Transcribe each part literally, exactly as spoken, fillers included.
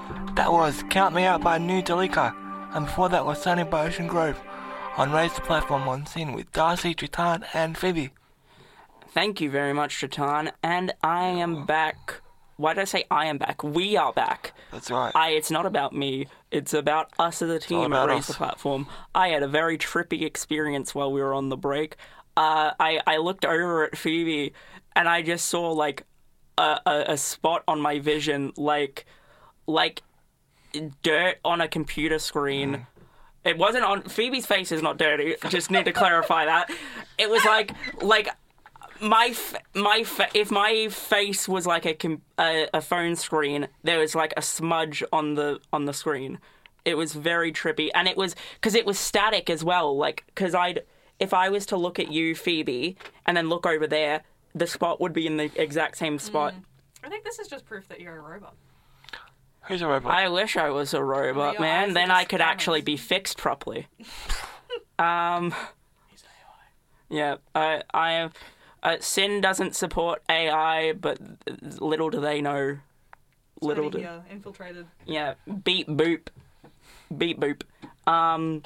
That was Count Me Out by New Delica, and before that was Sunny by Ocean Grove on Raise the Platform on Scene with Darcy, Tritan, and Phoebe. Thank you very much, Tritan, and I am back. Why did I say I am back? We are back. That's right. I. It's not about me. It's about us as a team at Raise the Platform. I had a very trippy experience while we were on the break. Uh, I, I looked over at Phoebe, and I just saw, like, a, a, a spot on my vision, like, like dirt on a computer screen. Mm. It wasn't on... Phoebe's face is not dirty. Just need to clarify that. It was like... like My my if my face was like a, a a phone screen, there was like a smudge on the on the screen. It was very trippy, and it was because it was static as well. Like because I'd if I was to look at you, Phoebe, and then look over there, the spot would be in the exact same spot. Mm. I think this is just proof that you're a robot. Who's a robot? I wish I was a robot, Your man. eyes Then are I just could cameras. actually be fixed properly. um. Yeah, I I have. Uh, Sin doesn't support A I, but little do they know. Little do. Here, infiltrated. Yeah, beep boop, beep boop. Um,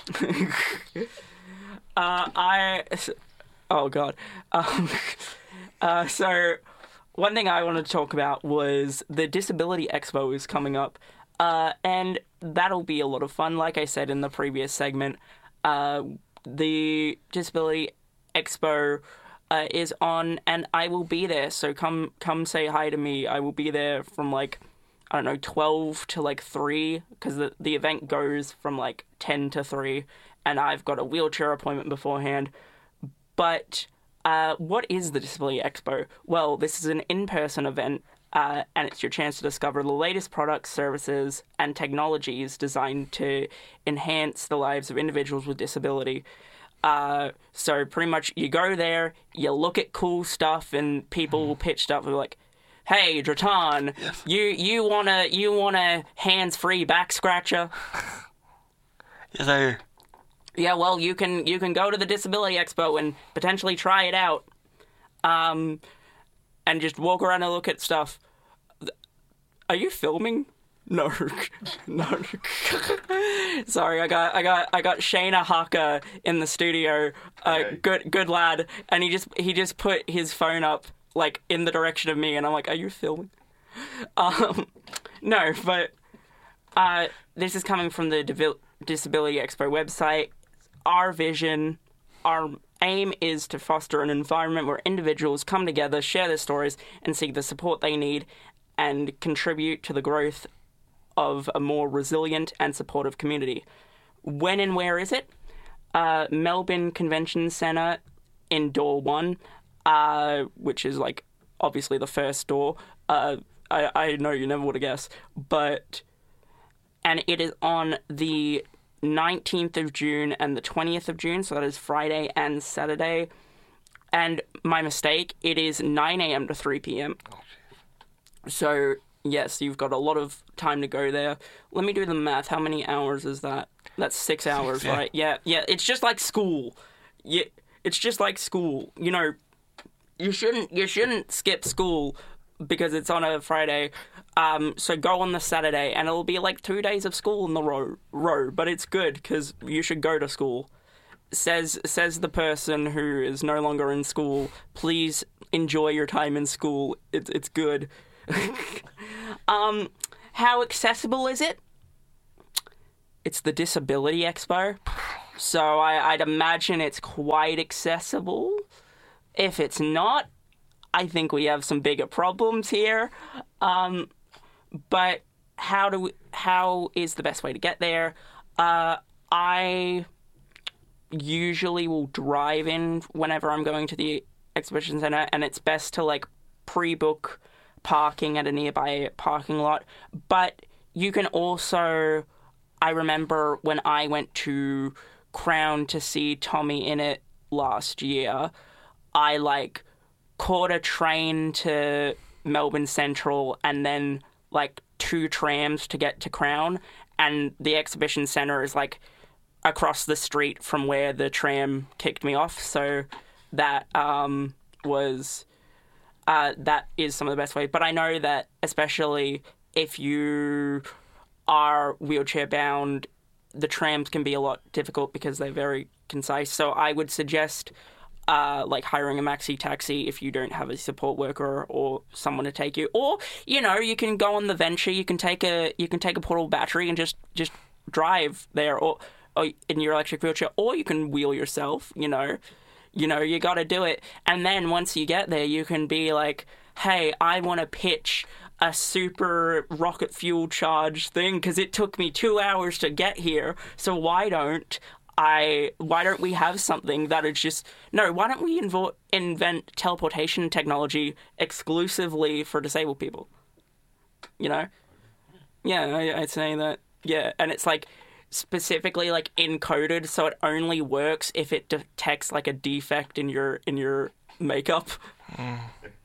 uh, I. Oh god. Um, uh, so one thing I wanted to talk about was the Disability Expo is coming up, uh, and that'll be a lot of fun. Like I said in the previous segment, uh, the Disability Expo. Uh, is on, and I will be there. So come, come say hi to me. I will be there from like, I don't know, twelve to like three, because the the event goes from like ten to three, and I've got a wheelchair appointment beforehand. But uh, what is the Disability Expo? Well, this is an in-person event, uh, and it's your chance to discover the latest products, services, and technologies designed to enhance the lives of individuals with disability. Uh, so pretty much you go there, you look at cool stuff, and people will pitch stuff like, "Hey, Dratan, yes. you you wanna you want a hands-free back scratcher?" Yes, I do. Yeah, well, you can you can go to the Disability Expo and potentially try it out, um, and just walk around and look at stuff. Are you filming? No, no. Sorry, I got, I got, I got Shayna Haka in the studio. Uh, Okay. Good, good lad, and he just, he just put his phone up like in the direction of me, and I'm like, "Are you filming?" Um, no, but uh, this is coming from the Devi- Disability Expo website. Our vision, our aim is to foster an environment where individuals come together, share their stories, and seek the support they need, and contribute to the growth of a more resilient and supportive community. When and where is it? Uh, Melbourne Convention Centre in door one, uh, which is like obviously the first door. Uh, I, I know you never would have guessed, but and it is on the nineteenth of June and the twentieth of June, so that is Friday and Saturday. And my mistake, it is nine a.m. to three p.m. So yes, you've got a lot of time to go there. Let me do the math. How many hours is that? That's six hours, Six, yeah. right? Yeah, yeah. It's just like school. Yeah, it's just like school. You know, you shouldn't you shouldn't skip school because it's on a Friday. Um, so go on the Saturday, and it'll be like two days of school in the row. row but it's good because you should go to school. Says says the person who is no longer in school. Please enjoy your time in school. It's it's good. um, how accessible is it? It's the Disability Expo, so I, I'd imagine it's quite accessible. If it's not, I think we have some bigger problems here. Um, but how do we, how is the best way to get there? Uh, I usually will drive in whenever I'm going to the exhibition center, and it's best to like pre-book parking at a nearby parking lot. But you can also, I remember when I went to Crown to see Tommy Innit last year, I like caught a train to Melbourne Central and then like two trams to get to Crown, and the exhibition centre is like across the street from where the tram kicked me off. So that um, was uh, that is some of the best ways. But I know that especially if you are wheelchair bound, the trams can be a lot difficult because they're very concise. So I would suggest uh, like hiring a maxi taxi if you don't have a support worker or someone to take you. Or, you know, you can go on the venture, you can take a you can take a portable battery and just, just drive there or, or in your electric wheelchair, or you can wheel yourself, you know. You know, you got to do it. And then once you get there, you can be like, hey, I want to pitch a super rocket fuel charged thing because it took me two hours to get here. So why don't I? Why don't we have something that is just no? Why don't we invo- invent teleportation technology exclusively for disabled people? You know, yeah, I, I'd say that. Yeah, and it's like specifically like encoded, so it only works if it detects like a defect in your in your makeup. Mm.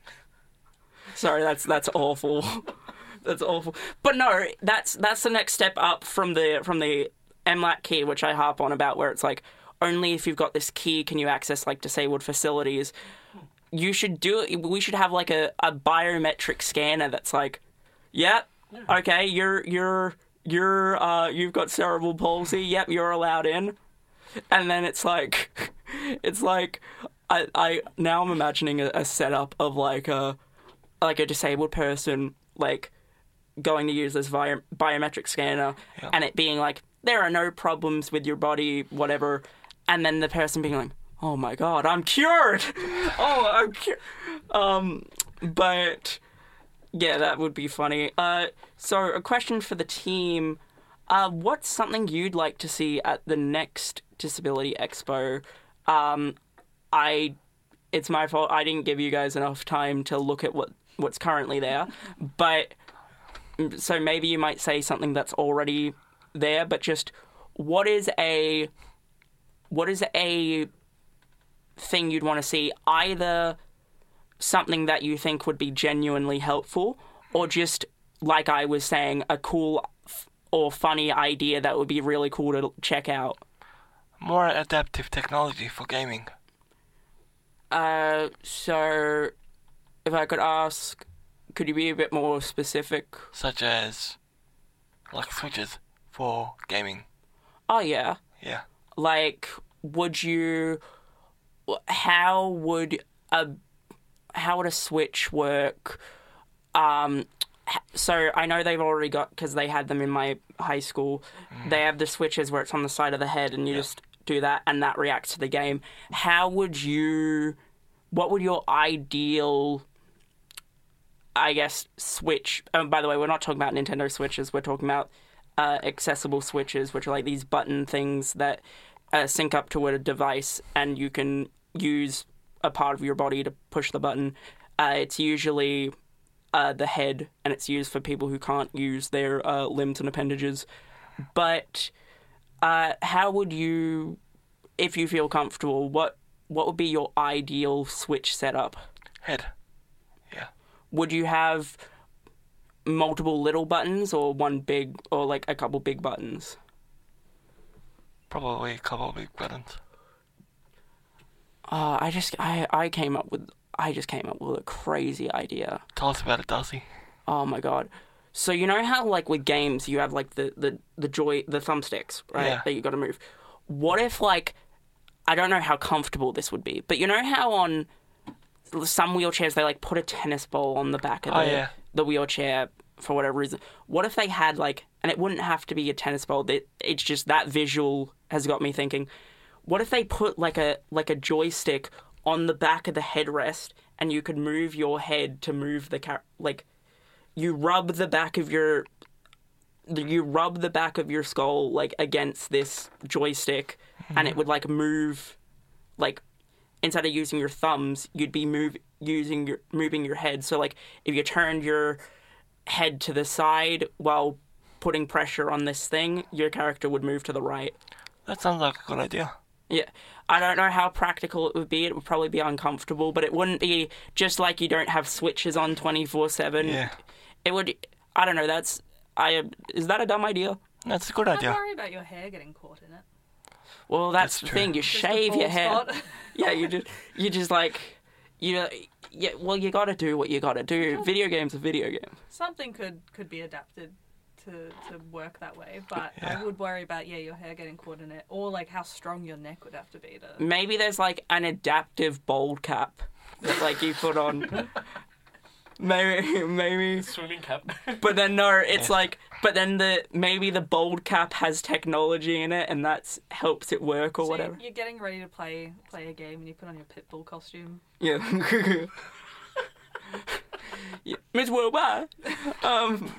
Sorry, that's that's awful. That's awful. But no, that's that's the next step up from the from the M LAT key, which I harp on about, where it's like only if you've got this key can you access like disabled facilities. You should do it. We should have like a, a biometric scanner that's like, yep, yeah, okay, you're you're you're uh you've got cerebral palsy. Yep, you're allowed in. And then it's like, it's like, I I now I'm imagining a, a setup of like a. like a disabled person, like, going to use this bio- biometric scanner, yeah, and it being like, there are no problems with your body, whatever, and then the person being like, oh my god, I'm cured! oh, I'm cured! Um, but, yeah, that would be funny. Uh, so, a question for the team, uh, what's something you'd like to see at the next Disability Expo? Um, I... It's my fault, I didn't give you guys enough time to look at what what's currently there, but so maybe you might say something that's already there, but just what is a what is a thing you'd want to see, either something that you think would be genuinely helpful, or just, like I was saying, a cool or funny idea that would be really cool to check out. More adaptive technology for gaming. Uh, so if I could ask, could you be a bit more specific? Such as, like, switches for gaming. Oh, yeah. Yeah. Like, would you... How would a... How would a Switch work? Um, so I know they've already got... Because they had them in my high school. Mm. They have the switches where it's on the side of the head and you yeah. just do that and that reacts to the game. How would you... What would your ideal... I guess, Switch... Oh, by the way, we're not talking about Nintendo Switches. We're talking about uh, accessible Switches, which are like these button things that uh, sync up to a device, and you can use a part of your body to push the button. Uh, it's usually uh, the head, and it's used for people who can't use their uh, limbs and appendages. But uh, how would you, if you feel comfortable, what what would be your ideal Switch setup? Head. Yeah. Would you have multiple little buttons or one big, or like a couple big buttons? Probably a couple big buttons. Uh, I just I, I came up with I just came up with a crazy idea. Tell us about it, Darcy. Oh my god. So you know how like with games you have like the, the, the joy the thumbsticks, right? Yeah. That you gotta move. What if like I don't know how comfortable this would be, but you know how on some wheelchairs they like put a tennis ball on the back of oh, the, yeah. the wheelchair for whatever reason. What if they had like, and it wouldn't have to be a tennis ball, it, it's just that visual has got me thinking, what if they put like a like a joystick on the back of the headrest and you could move your head to move the car, like you rub the back of your you rub the back of your skull like against this joystick mm-hmm. and it would like move, like instead of using your thumbs you'd be move using your moving your head. So like if you turned your head to the side while putting pressure on this thing, your character would move to the right. That sounds like a good idea. Yeah. I don't know how practical it would be. It would probably be uncomfortable, but it wouldn't be just like you don't have switches on twenty-four seven. Yeah. It would... I don't know, that's... I Is that a dumb idea? That's a good Don't idea. worry about your hair getting caught in it. Well, that's, That's the true. thing. You Just a shave bald your hair. spot. Yeah, you just... You just like... You yeah, well, you gotta do what you gotta do. Video games are video games. Something could, could be adapted to, to work that way, but Yeah. I would worry about yeah your hair getting caught in it, or like how strong your neck would have to be to. Maybe there's like an adaptive bald cap that like you put on. Maybe, maybe. Swimming cap. But then no, it's Yeah. like. But then the maybe the bald cap has technology in it, and that's helps it work or So whatever. you're getting ready to play play a game, and you put on your Pitbull costume. Yeah. Yeah. Miss Worldwide. Um.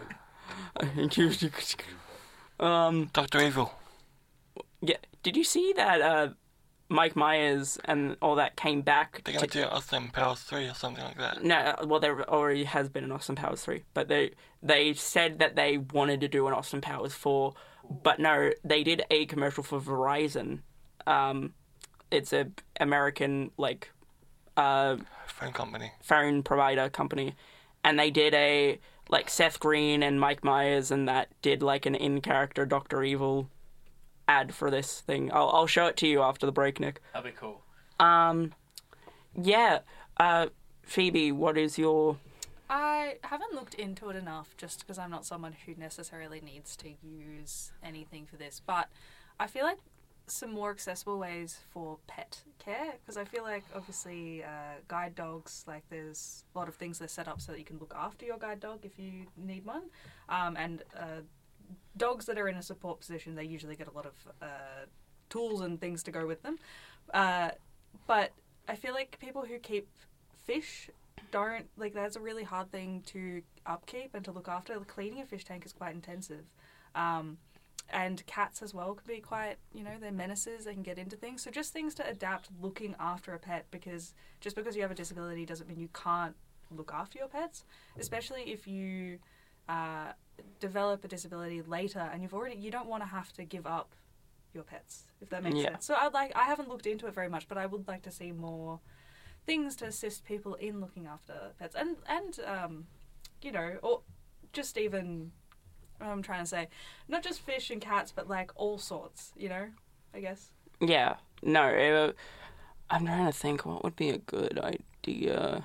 um. Doctor Evil. Yeah. Did you see that? Uh, Mike Myers and all that came back. They're going to do Austin Powers three or something like that. No, well, there already has been an Austin Powers three, but they they said that they wanted to do an Austin Powers four, but no, they did a commercial for Verizon. Um, it's a American like uh, Phone company. phone provider company, and they did a like Seth Green and Mike Myers and that did like an in character Doctor Evil ad for this thing. I'll I'll show it to you after the break, Nick. That'd be cool. Um, yeah. Uh, Phoebe, what is your I haven't looked into it enough just because I'm not someone who necessarily needs to use anything for this, but I feel like some more accessible ways for pet care, because I feel like obviously uh, guide dogs, like there's a lot of things that are set up so that you can look after your guide dog if you need one, um, and uh, dogs that are in a support position, they usually get a lot of uh, tools and things to go with them, uh, but I feel like people who keep fish don't, like, that's a really hard thing to upkeep and to look after. Cleaning a fish tank is quite intensive. Um, and cats as well can be quite, you know, they're menaces, they can get into things. So just things to adapt looking after a pet, because just because you have a disability doesn't mean you can't look after your pets, especially if you uh, develop a disability later and you've already, you don't want to have to give up your pets, if that makes Yeah. sense. So I'd like, I haven't looked into it very much, but I would like to see more things to assist people in looking after pets, and and um, you know, or just even, what I'm trying to say, not just fish and cats, but like all sorts, you know, I guess. Yeah, no, uh, I'm trying to think what would be a good idea.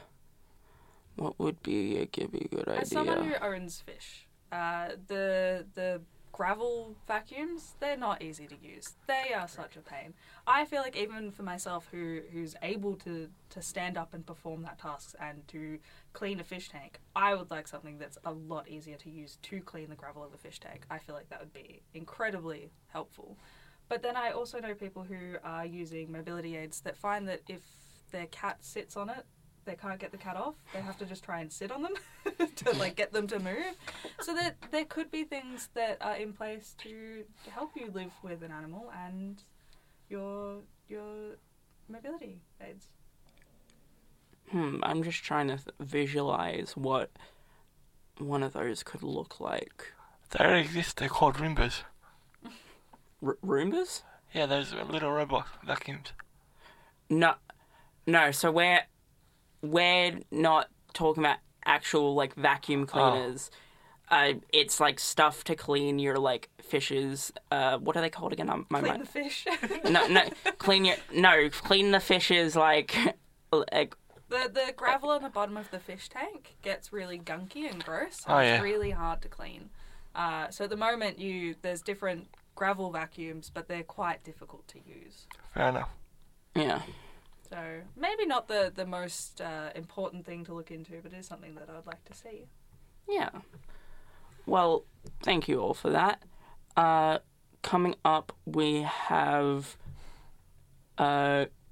What would be a, give be a good idea? As someone who owns fish, uh, the the gravel vacuums, they're not easy to use. They are such a pain. I feel like even for myself, who who's able to, to stand up and perform that task and to clean a fish tank, I would like something that's a lot easier to use to clean the gravel of a fish tank. I feel like that would be incredibly helpful. But then I also know people who are using mobility aids that find that if their cat sits on it, they can't get the cat off. They have to just try and sit on them to like get them to move. So that there could be things that are in place to help you live with an animal and your your mobility aids. Hmm, I'm just trying to th- visualize what one of those could look like. They already exist. They're called Roombas. R- Roombas? Yeah, those little robot vacuums. No, no. So we're we're not talking about actual like vacuum cleaners. Uh, it's like stuff to clean your like fishes. Uh, what are they called again? Um, my Clean mind. the fish. No, no. Clean your no. Clean the fishes like like. The the gravel on the bottom of the fish tank gets really gunky and gross. And Oh, it's yeah. really hard to clean. Uh, so at the moment, you there's different gravel vacuums, but they're quite difficult to use. Fair enough. Yeah. So maybe not the the most uh, important thing to look into, but it is something that I'd like to see. Yeah. Well, thank you all for that. Uh, coming up, we have uh,